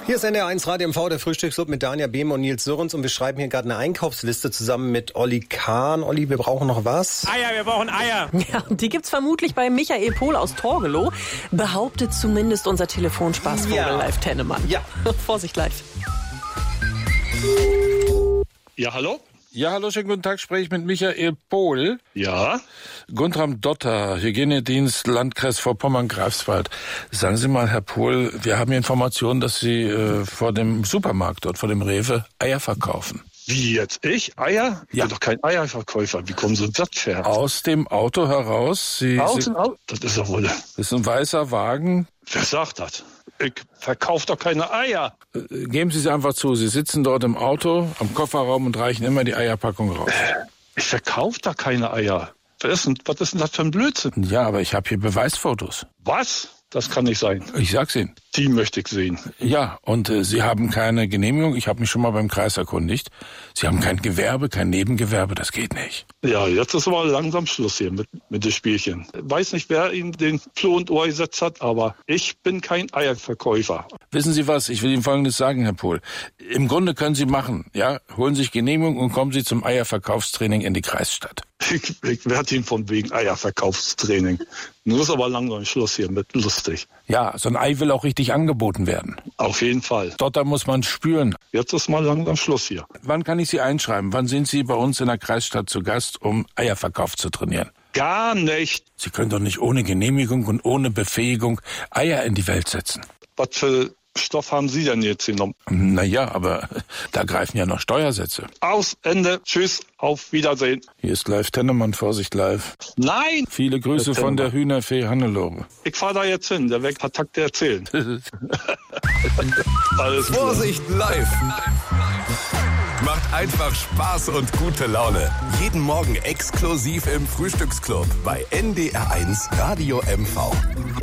Hier ist NDR1 Radio MV, der Frühstücksclub mit Dania Behm und Nils Sörens. Und wir schreiben hier gerade eine Einkaufsliste zusammen mit Olli Kahn. Olli, wir brauchen noch was? Eier, wir brauchen Eier. Ja, die gibt's vermutlich bei Michael Pohl aus Torgelow. Behauptet zumindest unser Telefonspaßvogel Live Tennemann. Ja. Vorsicht live. Ja, hallo? Ja, hallo, schönen guten Tag, spreche ich mit Michael Pohl. Ja? Guntram Dotter, Hygienedienst, Landkreis Vorpommern-Greifswald. Sagen Sie mal, Herr Pohl, wir haben Informationen, dass Sie vor dem Supermarkt dort, vor dem Rewe, Eier verkaufen. Wie jetzt? Ich? Eier? Ich Ja. bin doch kein Eierverkäufer. Wie kommen Sie das her? Aus dem Auto heraus. Aus dem Auto? Das ist doch wohl... Das ist ein weißer Wagen. Wer sagt das? Ich verkaufe doch keine Eier. Geben Sie einfach zu, Sie sitzen dort im Auto, am Kofferraum und reichen immer die Eierpackung raus. Ich verkaufe da keine Eier. Was ist denn das für ein Blödsinn? Ja, aber ich habe hier Beweisfotos. Was? Das kann nicht sein. Ich sag's Ihnen. Die möchte ich sehen. Ja, und Sie haben keine Genehmigung. Ich habe mich schon mal beim Kreis erkundigt. Sie haben kein Gewerbe, kein Nebengewerbe, das geht nicht. Ja, jetzt ist aber langsam Schluss hier mit dem Spielchen. Weiß nicht, wer Ihnen den Floh und Ohr gesetzt hat, aber ich bin kein Eierverkäufer. Wissen Sie was? Ich will Ihnen Folgendes sagen, Herr Pohl. Im Grunde können Sie machen, ja? Holen Sie sich Genehmigung und kommen Sie zum Eierverkaufstraining in die Kreisstadt. Ich werde ihn von wegen Eierverkaufstraining. Nun ist aber langsam Schluss hier mit lustig. Ja, so ein Ei will auch richtig angeboten werden. Auf jeden Fall. Dotter muss man spüren. Jetzt ist mal langsam Schluss hier. Wann kann ich Sie einschreiben? Wann sind Sie bei uns in der Kreisstadt zu Gast, um Eierverkauf zu trainieren? Gar nicht. Sie können doch nicht ohne Genehmigung und ohne Befähigung Eier in die Welt setzen. Was für Stoff haben Sie denn jetzt genommen? Naja, aber da greifen ja noch Steuersätze. Aus, Ende, tschüss, auf Wiedersehen. Hier ist Live Tennemann, Vorsicht live. Nein! Viele Grüße von der Hühnerfee Hannelore. Ich fahre da jetzt hin, der Weg hat Takte erzählen. Alles klar. Vorsicht live. Macht einfach Spaß und gute Laune. Jeden Morgen exklusiv im Frühstücksclub bei NDR1 Radio MV.